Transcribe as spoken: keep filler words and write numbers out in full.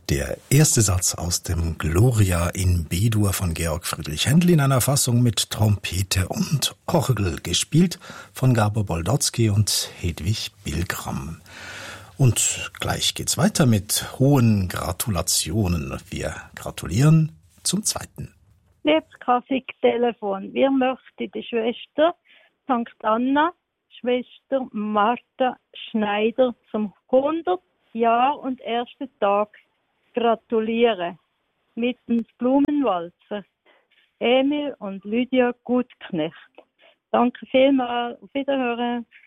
Der erste Satz aus dem Gloria in B-Dur von Georg Friedrich Händel in einer Fassung mit Trompete und Orgel, gespielt von Gabor Boldotzky und Hedwig Bilgram. Und gleich geht's weiter mit hohen Gratulationen. Wir gratulieren zum zweiten. Liebes Kassiktelefon, wir möchten die Schwester Sankt Anna, Schwester Martha Schneider zum hundert Jahr und ersten Tag gratulieren. Mit dem Blumenwalzer. Emil und Lydia Gutknecht. Danke vielmals. Auf Wiederhören.